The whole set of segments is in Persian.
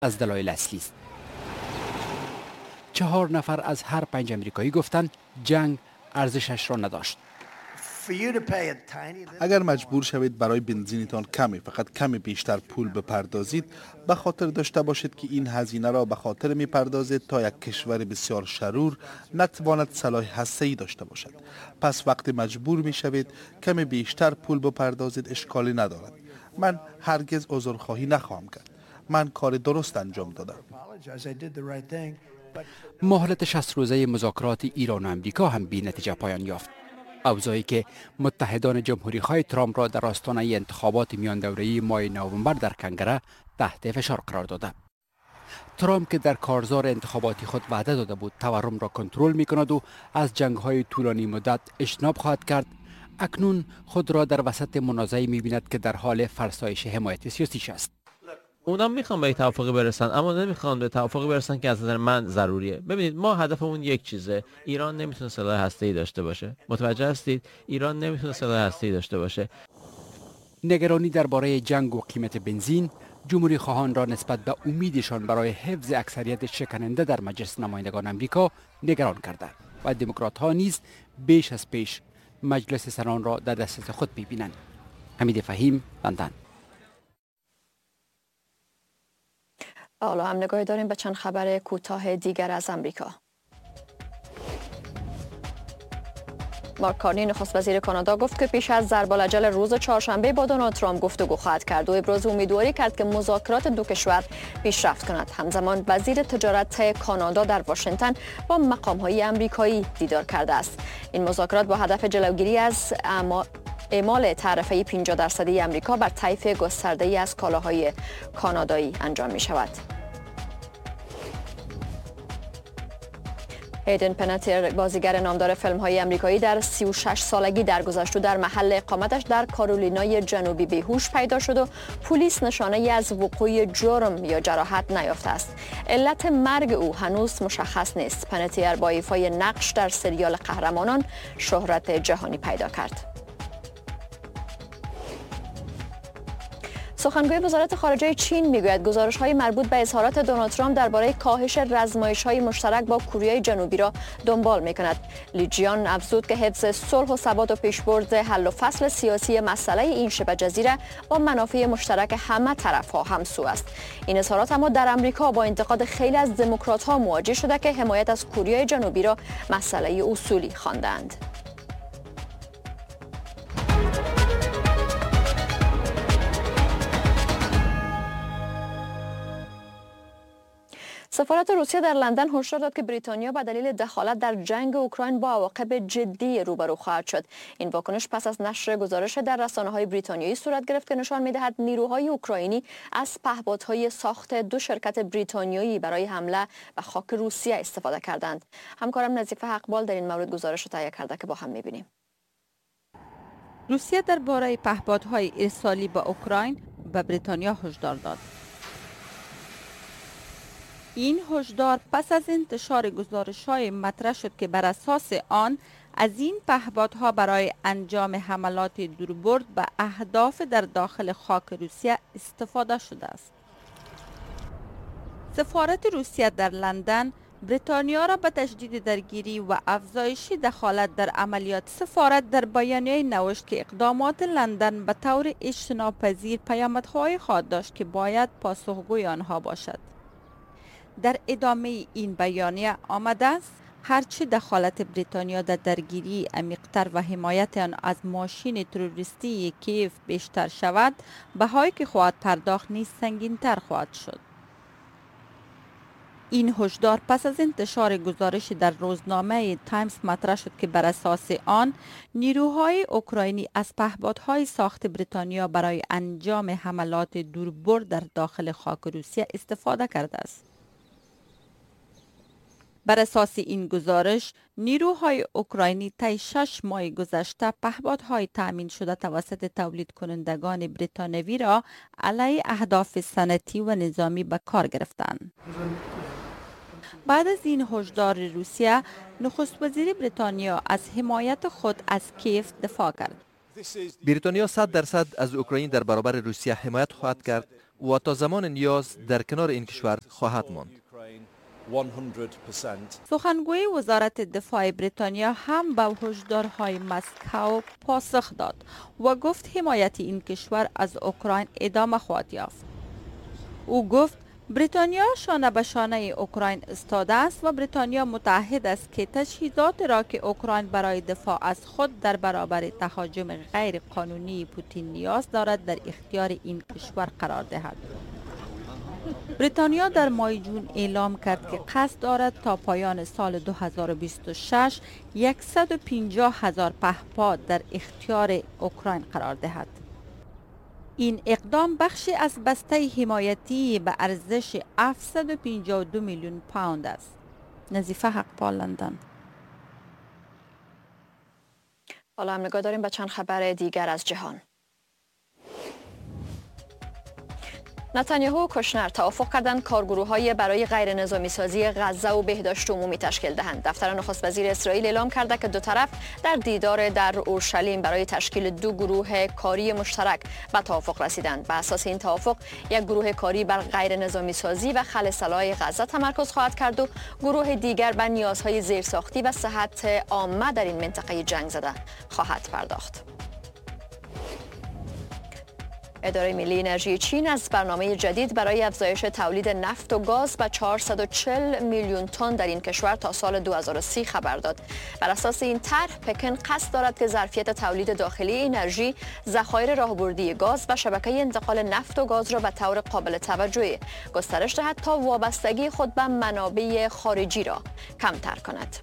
از دلایل اصلی است. 4 نفر از هر 5 امریکایی گفتند جنگ ارزشش را نداشت. اگر مجبور شوید برای بنزینتان فقط کمی بیشتر پول بپردازید، به خاطر داشته باشید که این هزینه را به خاطر میپردازید تا یک کشور بسیار شرور نتواند سلاح هسته‌ای داشته باشد. پس وقتی مجبور میشوید کمی بیشتر پول بپردازید اشکالی ندارد. من هرگز عذرخواهی نخواهم کرد. من کار درست انجام دادم. مهلت 60 روزه مذاکرات ایران و امریکا هم بی نتیجه پایان یافت. اوضاعی که متحدان جمهوری‌خواه ترامپ را در آستانه انتخابات میان دوره‌ای ماه نوامبر در کنگره تحت فشار قرار داده. ترامپ که در کارزار انتخاباتی خود وعده داده بود تورم را کنترل می‌کند و از جنگ‌های طولانی مدت اجتناب خواهد کرد، اکنون خود را در وسط منازعه‌ای می‌بیند که در حال فرسایش حمایت سیاسیش است. اونا میخوان به توافقی برسن، اما نمیخوان به توافقی برسن که از نظر من ضروریه. ببینید، ما هدفمون یک چیزه. ایران نمیتونه سلاح هسته‌ای داشته باشه. متوجه هستید؟ ایران نمیتونه سلاح هسته‌ای داشته باشه. نگرانی درباره جنگ و قیمت بنزین جمهوری خواهان را نسبت به امیدشان برای حفظ اکثریت شکننده در مجلس نمایندگان آمریکا نگران کرده و دموکرات ها نیز بیش از پیش مجلس سنان را در دسترس خود می‌بینند. حمید فهیم، لندن. حالا هم نگاهی داریم به چند خبر کوتاه دیگر از امریکا. مارک کارنی نخست وزیر کانادا گفت که پیش از ضرب‌الاجل روز چهارشنبه با دونالد ترامپ گفتگو خواهد کرد و ابراز امیدواری کرد که مذاکرات دو کشور پیشرفت کند. همزمان وزیر تجارت کانادا در واشنگتن با مقام‌های آمریکایی دیدار کرده است. این مذاکرات با هدف جلوگیری از اعمال تعرفه 50% آمریکا بر طیف گسترده‌ای از کالاهای کانادایی انجام می‌شود. هیدن پنتر، بازیگر نامدار فیلم‌های آمریکایی، در 36 سالگی درگذشت و در محل اقامتش در کارولینای جنوبی بیهوش پیدا شد و پلیس نشانه‌ای از وقوع جرم یا جراحت نیافته است. علت مرگ او هنوز مشخص نیست. پنتر با ایفای نقش در سریال قهرمانان شهرت جهانی پیدا کرد. سخنگوی وزارت خارجه چین میگوید گزارش‌های مربوط به اظهارات دونالد ترامپ درباره کاهش رزمایش‌های مشترک با کره جنوبی را دنبال می‌کند. لیجیان افزود که حفظ صلح و ثبات و پیشبرد حل و فصل سیاسی مسئله این شبه جزیره با منافع مشترک همه طرف‌ها همسو است. این اظهارات اما در آمریکا با انتقاد خیلی از دموکرات‌ها مواجه شده که حمایت از کره جنوبی را مسئله اصولی خواندند. سفارت روسیه در لندن هشدار داد که بریتانیا به دلیل دخالت در جنگ اوکراین با عواقب جدی روبرو خواهد شد. این واکنش پس از نشر گزارش در رسانه‌های بریتانیایی صورت گرفت که نشان می‌دهد نیروهای اوکراینی از پهپادهای ساخت 2 شرکت بریتانیایی برای حمله به خاک روسیه استفاده کردند. همکارم نظیفه حقبال در این مورد گزارش تهیه کرده که با هم می‌بینیم. روسیه درباره پهپادهای ارسالی به اوکراین به بریتانیا هشدار داد. این هشدار پس از انتشار گزارش‌های مطرح شد که بر اساس آن از این پهپادها برای انجام حملات دوربرد به اهداف در داخل خاک روسیه استفاده شده است. سفارت روسیه در لندن بریتانیا را به تشدید درگیری و افزایش دخالت در عملیات سفارت در بیانیه نوشت که اقدامات لندن به طور اجتناب‌پذیر پیامدهای خواهد داشت که باید پاسخگوی آنها باشد. در ادامه این بیانیه آمده است هرچه دخالت بریتانیا در درگیری عمیق‌تر و حمایت آن از ماشین تروریستی کیف بیشتر شود، بهایی که خواهد پرداخت نیز سنگین‌تر خواهد شد. این هشدار پس از انتشار گزارش در روزنامه تایمز مطرح شد که بر اساس آن نیروهای اوکراینی از پهپادهای ساخت بریتانیا برای انجام حملات دوربرد در داخل خاک روسیه استفاده کرده است. بر اساس این گزارش، نیروهای اوکراینی طی 6 ماه گذشته پهپادهای تأمین شده توسط تولید کنندگان بریتانیایی را علیه اهداف صنعتی و نظامی به کار گرفتند. بعد از این هشدار روسیه، نخست وزیر بریتانیا از حمایت خود از کیف دفاع کرد. بریتانیا 100% از اوکراین در برابر روسیه حمایت خواهد کرد و تا زمان نیاز در کنار این کشور خواهد ماند. سخنگوی وزارت دفاع بریتانیا هم به هشدارهای مسکو پاسخ داد و گفت حمایت این کشور از اوکراین ادامه خواهد یافت. او گفت بریتانیا شانه به شانه اوکراین ایستاده است و بریتانیا متعهد است که تجهیزات را که اوکراین برای دفاع از خود در برابر تهاجم غیر قانونی پوتین نیاز دارد در اختیار این کشور قرار دهد. بریتانیا در ماه جون اعلام کرد که قصد دارد تا پایان سال 2026 150,000 پهپاد در اختیار اوکراین قرار دهد. این اقدام بخشی از بسته حمایتی به ارزش 752 میلیون پوند است. نظیفه حقپال، لندن. حالا هم نگاه داریم به چند خبر دیگر از جهان. نتانیاهو و کوشنر توافق کردند کارگروه‌های برای غیر نظامی سازی غزه و بهداشت عمومی تشکیل دهند. دفتر نخست وزیر اسرائیل اعلام کرده که دو طرف در دیدار در اورشلیم برای تشکیل دو گروه کاری مشترک به توافق رسیدند. به اساس این توافق یک گروه کاری بر غیر نظامی سازی و خلع سلاح غزه تمرکز خواهد کرد و گروه دیگر بر نیازهای زیرساختی و صحت عامه در این منطقه جنگ زده خواهد پرداخت. اداره ملی انرژی چین از برنامه جدید برای افزایش تولید نفت و گاز به 440 میلیون تن در این کشور تا سال 2030 خبر داد. بر اساس این طرح پکن قصد دارد که ظرفیت تولید داخلی انرژی، ذخایر راهبردی گاز و شبکه انتقال نفت و گاز را به طور قابل توجهی گسترش دهد تا وابستگی خود به منابع خارجی را کمتر کند.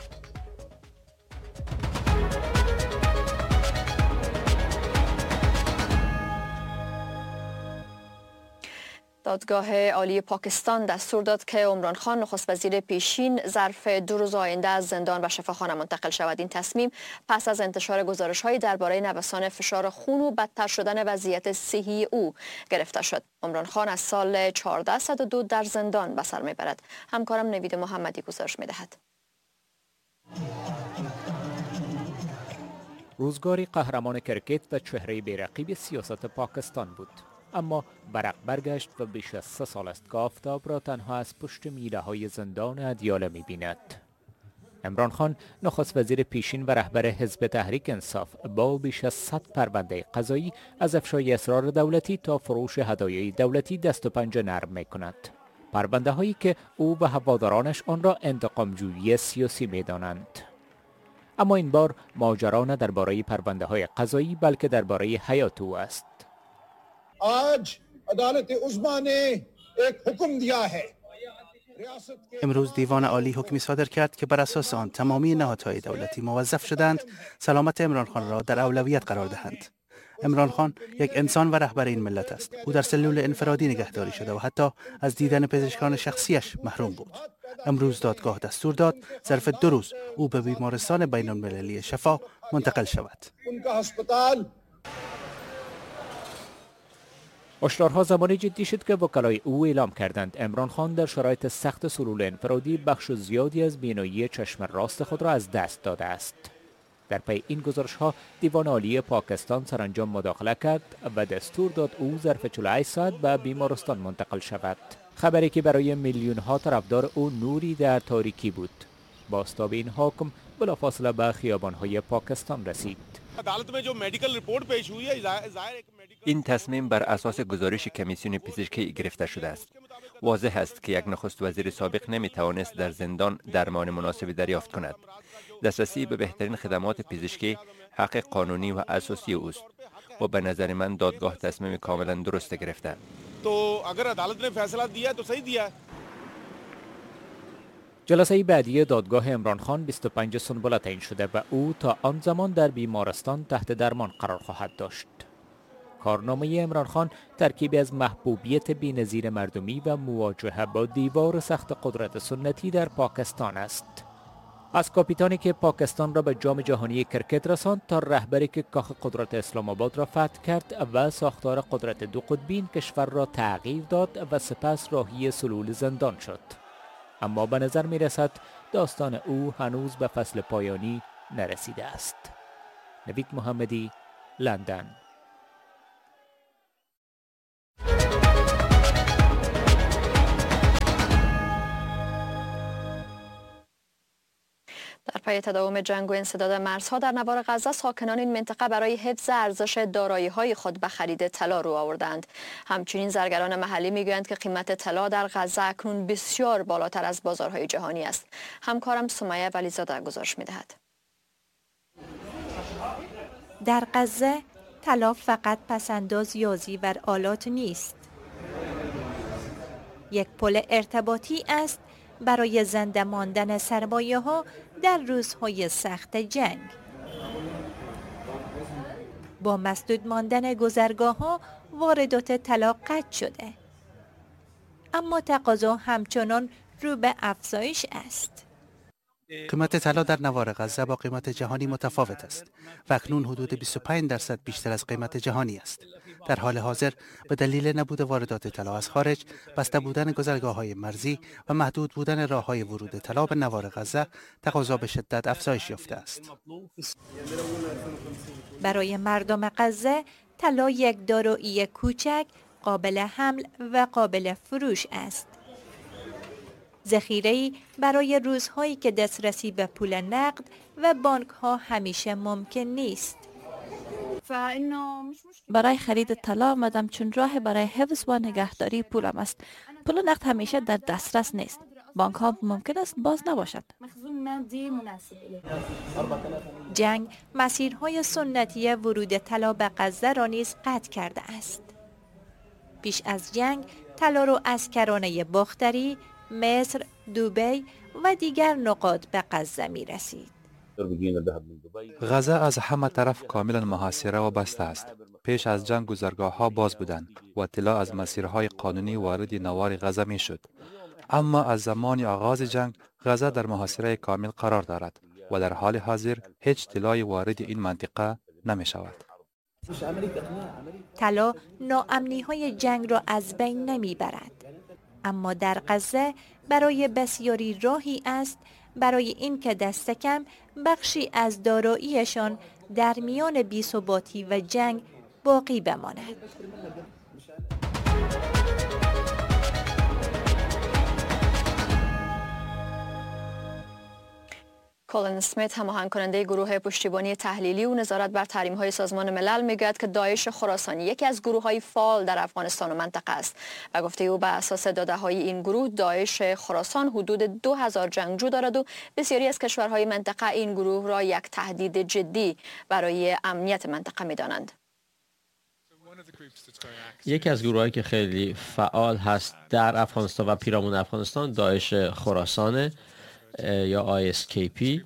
دادگاه عالی پاکستان دستور داد که عمران خان نخست وزیر پیشین ظرف 2 روز آینده از زندان به شفاخانه منتقل شود. این تصمیم پس از انتشار گزارش‌های درباره نوسان فشار خون و بدتر شدن وضعیت صحی او گرفته شد. عمران خان از سال 1402 در زندان به سر میبرد. همکارم نوید محمدی گزارش میدهد. روزگاری قهرمان کرکت و چهره بی‌رقیب سیاست پاکستان بود، اما برق برگشت و بیش از 3 سال است که آفتاب را تنها از پشت میله های زندان ادیاله می بیند. عمران خان نخست وزیر پیشین و رهبر حزب تحریک انصاف با بیش از 100 پرونده قضایی از افشای اسرار دولتی تا فروش هدایای دولتی دست و پنجه نرم می کند. پرونده هایی که او و هوادارانش آن را انتقامجویی سیاسی می دانند. اما این بار ماجرا نه درباره پرونده های قضایی بلکه درباره حیات او است. امروز دیوان عالی حکمی صادر کرد که بر اساس آن تمامی نهادهای دولتی موظف شدند سلامت عمران خان را در اولویت قرار دهند. عمران خان یک انسان و رهبر این ملت است. او در سلول انفرادی نگهداری شده و حتی از دیدن پزشکان شخصیش محروم بود. امروز دادگاه دستور داد ظرف 2 روز او به بیمارستان بین المللی شفا منتقل شود. هشدارها زمانی جدی شد که وکلای او اعلام کردند عمران خان در شرایط سخت سلول انفرادی بخش زیادی از بینایی چشم راست خود را از دست داده است. در پی این گزارش‌ها دیوان عالی پاکستان سرانجام مداخله کرد و دستور داد او ظرف 48 ساعت به بیمارستان منتقل شود. خبری که برای میلیون‌ها طرفدار او نوری در تاریکی بود. بازتاب این حکم بلافاصله به خیابان‌های پاکستان رسید. این تصمیم بر اساس گزارش کمیسیون پزشکی گرفته شده است. واضح است که یک نخست وزیر سابق نمیتوانست در زندان درمان مناسبی دریافت کند. دسترسی به بهترین خدمات پزشکی حق قانونی و اساسی اوست و به نظر من دادگاه تصمیم کاملا درست گرفته. تو اگر عدالت نے فیصلہ دیا تو صحیح دیا. جلسه بعدی دادگاه عمران خان 25 سنبل تعیین شده و او تا آن زمان در بیمارستان تحت درمان قرار خواهد داشت. کارنامه عمران خان ترکیبی از محبوبیت بی‌نظیر مردمی و مواجهه با دیوار سخت قدرت سنتی در پاکستان است. از کاپیتانی که پاکستان را به جام جهانی کرکت رساند تا رهبری که کاخ قدرت اسلام آباد را فتح کرد و ساختار قدرت دو قطبین کشور را تغییر داد و سپس راهی سلول زندان شد. اما به نظر می رسد داستان او هنوز به فصل پایانی نرسیده است. نوید محمدی، لندن. پای تداوم جنگ و انسداد مرزها در نوار غزه، ساکنان این منطقه برای حفظ ارزش دارایی‌های خود به خرید طلا رو آوردند. همچنین زرگران محلی میگویند که قیمت طلا در غزه اکنون بسیار بالاتر از بازارهای جهانی است. همکارم سمیه ولیزاده گزارش می‌دهد. در غزه طلا فقط پسنداز یا زیور آلات نیست. یک پل ارتباطی است برای زنده ماندن سرمایه ها در روزهای سخت جنگ. با مسدود ماندن گذرگاه ها واردات طلا قطع شده، اما تقاضا همچنان رو به افزایش است. قیمت طلا در نوار غزه با قیمت جهانی متفاوت است و اکنون حدود 25% بیشتر از قیمت جهانی است. در حال حاضر به دلیل نبود واردات طلا از خارج، بسته بودن گذرگاه‌های مرزی و محدود بودن راه‌های ورود طلا به نوار غزه، تقاضا به شدت افزایش یافته است. برای مردم غزه طلا یک دارایی کوچک، قابل حمل و قابل فروش است. ذخیره‌ای برای روزهایی که دسترسی به پول نقد و بانک‌ها همیشه ممکن نیست. برای خرید طلا آمدم چون راه برای حفظ و نگهداری پولم است. پول نقد همیشه در دسترس نیست. بانک‌ها ممکن است باز نباشد. جنگ مسیرهای سنتی ورود طلا به غزه را نیز قطع کرده است. پیش از جنگ طلا را از کرانه باختری، مصر، دبی و دیگر نقاط به غزه می رسید. غزه از همه طرف کاملا محاصره و بسته است. پیش از جنگ گذرگاه ها باز بودند و طلا از مسیرهای قانونی وارد نوار غزه می شد. اما از زمان آغاز جنگ غزه در محاصره کامل قرار دارد و در حال حاضر هیچ طلای وارد این منطقه نمی شود. طلا ناامنی‌های جنگ را از بین نمی برد. اما در غزه برای بسیاری راهی است برای این که دست کم بخشی از داراییشان در میان بی‌ثباتی و جنگ باقی بماند. کولن اسمیت، هماهنگ کننده گروه پشتیبانی تحلیلی و نظارت بر تحریم‌های سازمان ملل، میگوید که داعش خراسانی یکی از گروه‌های فعال در افغانستان و منطقه است و گفته او بر اساس داده‌های این گروه داعش خراسان حدود 2000 جنگجو دارد و بسیاری از کشورهای منطقه این گروه را یک تهدید جدی برای امنیت منطقه می‌دانند. یکی از گروهایی که خیلی فعال هست در افغانستان و پیرامون افغانستان داعش خراسانه یا ISKP.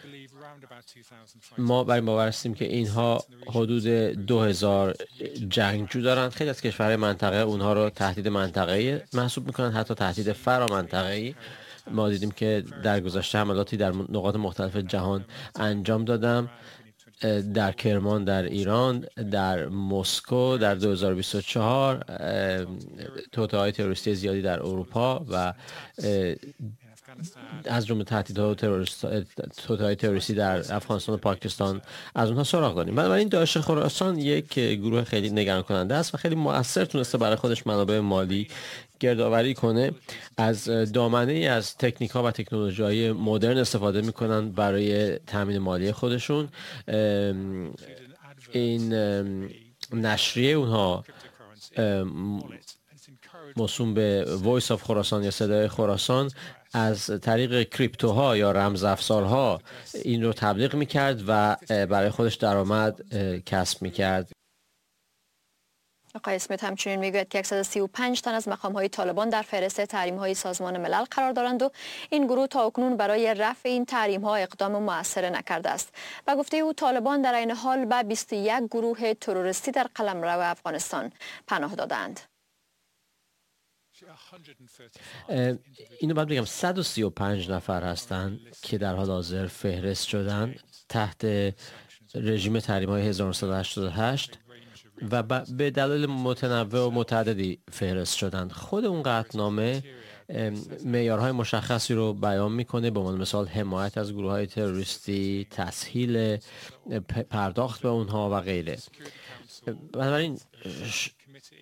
ما بر این باور هستیم که اینها حدود 2000 جنگجو دارند. خیلی از کشورهای منطقه اونها رو تهدید منطقه‌ای محسوب میکنن، حتی تهدید فرامنطقه‌ای. ما دیدیم که در گذشته حملاتی در نقاط مختلف جهان انجام دادم، در کرمان در ایران، در مسکو در 2024، توطئه‌های تروریستی زیادی در اروپا و از جمله تهدیدها توطئه‌های تروریستی در افغانستان و پاکستان از اونها سراغ داریم. بنابراین داعش خراسان یک گروه خیلی نگران کننده است و خیلی مؤثر تونسته برای خودش منابع مالی گردآوری کنه. از دامنه از تکنیک‌ها و تکنولوژی‌های مدرن استفاده می‌کنن برای تامین مالی خودشون. این نشریه اونها موسوم به وایس آف خراسان یا صدای خراسان از طریق کریپتوها یا رمزافزارها این رو تبلیغ میکرد و برای خودش درآمد کسب میکرد. آقای اسمیت همچنین میگوید که 135 تن از مقام‌های طالبان در فهرست تحریم‌های سازمان ملل قرار دارند و این گروه تاکنون برای رفع این تحریم‌ها اقدام مؤثر نکرده است و گفته او طالبان در این حال به 21 گروه تروریستی در قلمرو افغانستان پناه دادند. اینو باید بگم 135 نفر هستند که در حال حاضر فهرست شدن تحت رژیم تحریم‌های 1988 و به دلایل متنوع و متعددی فهرست شدند. خود اون قطعنامه معیارهای مشخصی رو بیان میکنه، به عنوان مثال حمایت از گروه‌های تروریستی، تسهیل پرداخت به اونها و غیره. بنابراین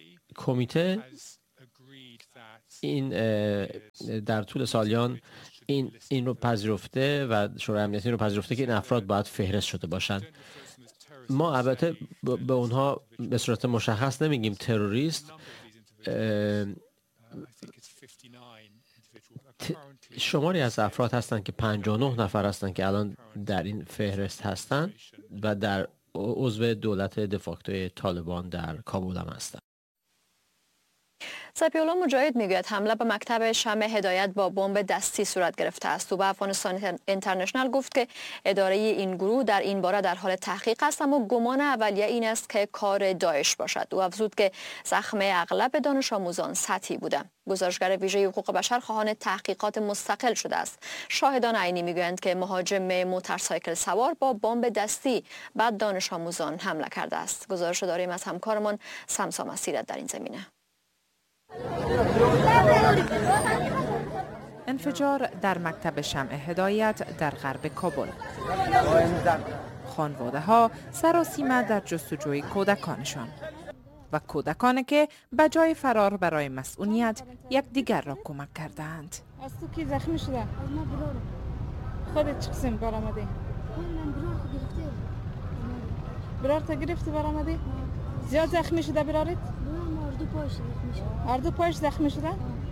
کمیته این در طول سالیان این رو پذیرفته و شورای امنیت این رو پذیرفته که این افراد باید فهرست شده باشند. ما البته به اونها به صورت مشخص نمیگیم تروریست. شماری از افراد هستند که 59 نفر هستند که الان در این فهرست هستند و در عضو دولت دفاکتوی طالبان در کابل هم هستند. سپیولا مجاهد میگوید حمله به مکتب شمع هدایت با بمب دستی صورت گرفته است. او به افغانستان اینترنشنال گفت که اداره این گروه در این باره در حال تحقیق است، اما گمان اولیه این است که کار داعش باشد. او افزود که زخم اغلب دانش آموزان سطحی بوده. گزارشگر ویژه حقوق بشر خواهان تحقیقات مستقل شده است. شاهدان عینی میگویند که مهاجم موتورسایکل سوار با بمب دستی بعد دانش آموزان حمله کرده است. گزارش داریم از همکارمان سمسا مسیرت در این زمینه. انفجار در مکتب شمع هدایت در غرب کابل. خانواده ها سراسیمه در جستجوی کودکانشان و کودکانی که به جای فرار برای مسئولیت یک دیگر را کمک کردند. از تو کی زخمی شده؟ خودت چه قسم برآمدی؟ برار تا گرفتی برآمدی؟ زیاد زخمی شده برارت؟ اردو پایش زخمی شده؟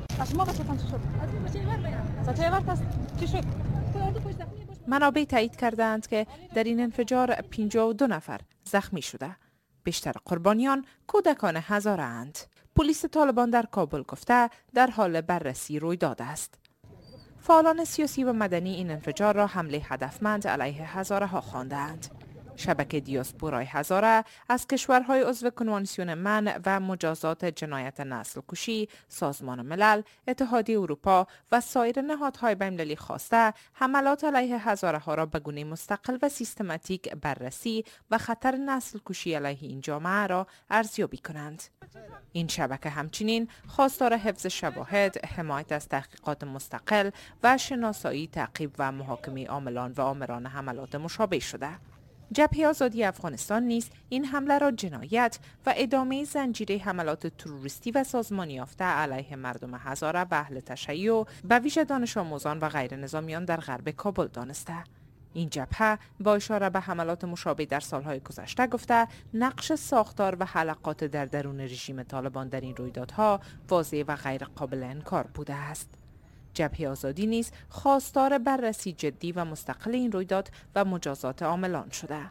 منابع تایید کردند که در این انفجار 52 نفر زخمی شده. بیشتر قربانیان کودکان هزاره اند. پلیس طالبان در کابل گفته در حال بررسی رویداد است. فعالان سیاسی و مدنی این انفجار را حمله هدفمند علیه هزاره ها خواندند. شبکه دیاسپورای هزاره از کشورهای عضو کنوانسیون منع و مجازات جنایت نسل کشی، سازمان ملل، اتحادیه اروپا و سایر نهادهای بین‌المللی خواسته حملات علیه هزاره ها را به گونه مستقل و سیستماتیک بررسی و خطر نسل کشی علیه این جامعه را ارزیابی کنند. این شبکه همچنین خواستار حفظ شواهد، حمایت از تحقیقات مستقل و شناسایی، تعقیب و محاکمه عاملان و آمران حملات مشابه شده. جبهه آزادی افغانستان نیز این حمله را جنایت و ادامه زنجیره حملات تروریستی و سازمانی یافته علیه مردم هزاره و اهل تشیع به ویژه دانش آموزان و غیر نظامیان در غرب کابل دانسته. این جبهه با اشاره به حملات مشابه در سالهای گذشته گفته نقش ساختار و حلقات در درون رژیم طالبان در این رویدادها واضح و غیر قابل انکار بوده است. جبهه آزادی نیز خواستار بررسی جدی و مستقل این رویداد و مجازات عاملان شده.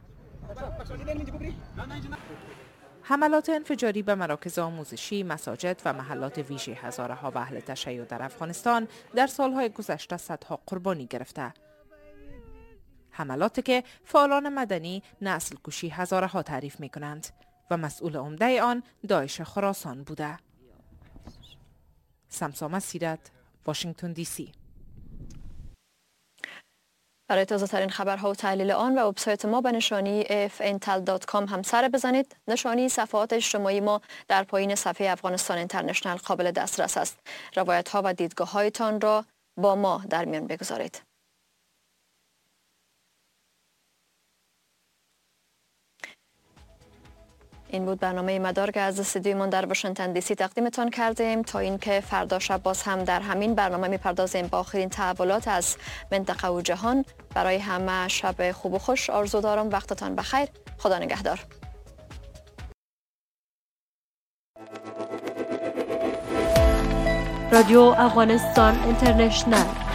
حملات انفجاری به مراکز آموزشی، مساجد و محلات ویژه هزاره ها و اهل تشیع در افغانستان در سالهای گذشته صدها قربانی گرفته. حملاتی که فعالان مدنی نسل کشی هزاره ها تعریف می کنند و مسئول عمده آن داعش خراسان بوده. سمسا مسیرت، واشنگتن دی سی. برای تازه ترین خبرها و تحلیل آن و وبسایت ما به نشانی fntal.com هم سر بزنید. نشانی صفحات اجتماعی ما در پایین صفحه افغانستان اینترنشنال قابل دسترس است. روایت ها و دیدگاه هایتان را با ما در میان بگذارید. این بود برنامه مدار که از استودیومان در واشنگتن دی سی تقدیمتان کردیم. تا اینکه فردا شب باز هم در همین برنامه میپردازیم با آخرین تحولات از منطقه و جهان. برای همه شب خوب و خوش آرزو دارم. وقتتان بخیر. خدا نگهدار. رادیو افغانستان اینترنشنال